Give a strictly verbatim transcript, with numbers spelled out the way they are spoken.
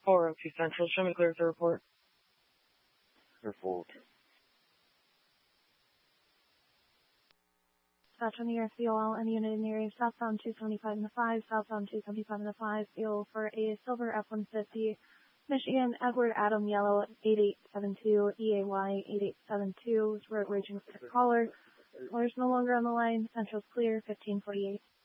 four oh two Central. Show me clear to report. Clear forward. Dispatch on the air C O L, any unit in the area southbound two seventy-five in the five, southbound two seventy-five in the five, C O for a silver F one fifty, Michigan, Edward Adam Yellow, eight eight seven two, E A Y eight eight seven two, road raging for caller. Caller's no longer on the line, Central's clear, fifteen forty-eight.